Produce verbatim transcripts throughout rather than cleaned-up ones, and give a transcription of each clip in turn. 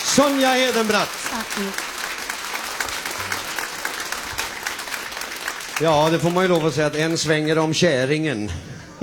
Sonja Hedenbratt. Ja, det får man ju lov att säga att en svänger om käringen.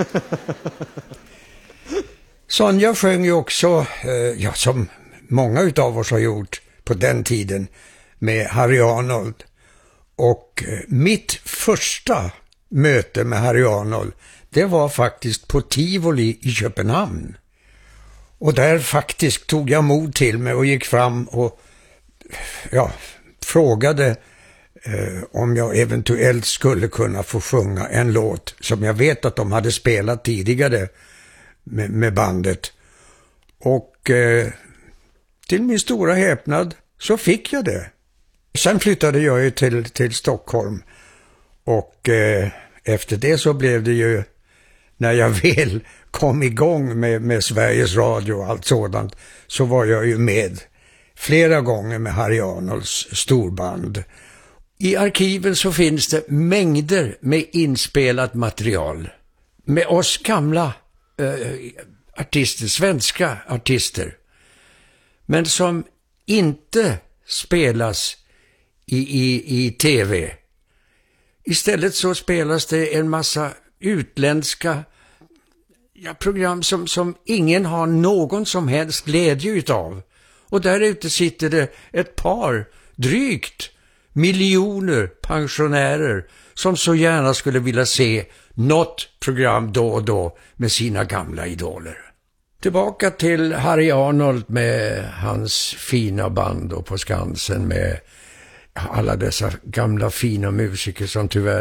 Sonja sjöng ju också, eh, ja, som många utav oss har gjort på den tiden, med Harry Arnold. Och eh, mitt första möte med Harry Arnold, det var faktiskt på Tivoli i Köpenhamn. Och där faktiskt tog jag mod till mig och gick fram och ja, frågade eh, om jag eventuellt skulle kunna få sjunga en låt som jag vet att de hade spelat tidigare med, med bandet. Och eh, till min stora häpnad så fick jag det. Sen flyttade jag ju till, till Stockholm och eh, efter det så blev det ju, när jag väl kom igång med, med Sveriges Radio och allt sådant, så var jag ju med flera gånger med Harry Arnolds storband. I arkiven så finns det mängder med inspelat material med oss gamla eh, artister, svenska artister, men som inte spelas i, i, i tv. Istället så spelas det en massa utländska ja, program som, som ingen har någon som helst glädje utav. Och där ute sitter det ett par, drygt miljoner pensionärer som så gärna skulle vilja se något program då och då med sina gamla idoler. Tillbaka till Harry Arnold med hans fina band och på Skansen med alla dessa gamla fina musiker som tyvärr